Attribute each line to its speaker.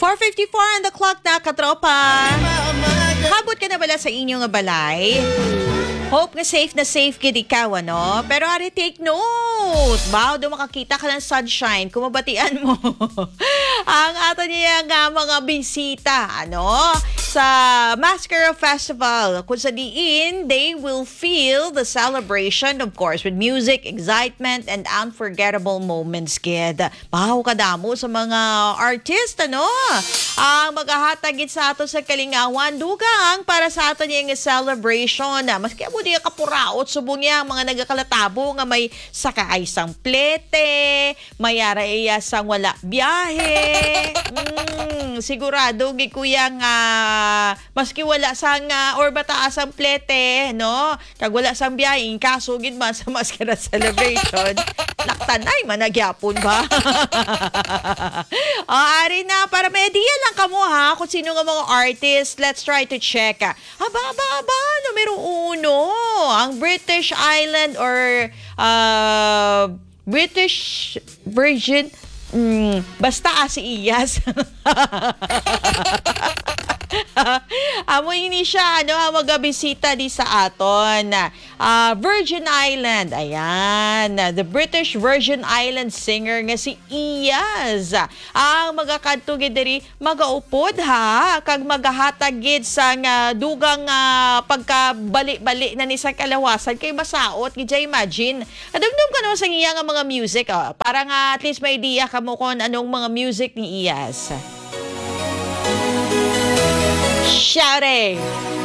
Speaker 1: 4:54 on the clock na, katropa. Habot ka na bala sa inyong balay? Hope nga safe na safe kid ikaw, ano? Pero ari, take note. Wow, doon makakita ka ng sunshine. Kumabatian mo. Ang ato niya nga mga bisita, ano? Sa Mascara Festival. Kung sa diin, they will feel the celebration, of course, with music, excitement, and unforgettable moments, kid. Bahaw kadamo sa mga artist, ano? Ang maghahatagit sa ato sa kalingawan, dugang para sa ato niya celebration. Maski mo niya kapuraot, subong niya mga nagakalatabo nga may sakaay sang plete, may iya sang wala biyahe. Sigurado, gikuya nga, maski wala sang or bataas ang plete, no? Kag wala sang biyahe, kasugid man sa maskara celebration, naktanay, managyapon ba? Ari na, para may idea lang kamo ha, kung sino nga mga artist, let's try to check. Aba, numero 1, ang British Island or British Virgin, basta si Iyas. Amo ini siya, ano, magabisita di sa aton. Virgin Island, ayan. The British Virgin Island singer nga si Iyas. Ang magakadtugid diri, magaupod ha, kag magahatagid sa dugang pagkabali-bali na ni sa kalawasan kay masaot, gidya imagine. Adumdum ka naman sa iya nga mga music, para nga at least may idea ka mo kung anong mga music ni Iyas. Shouting!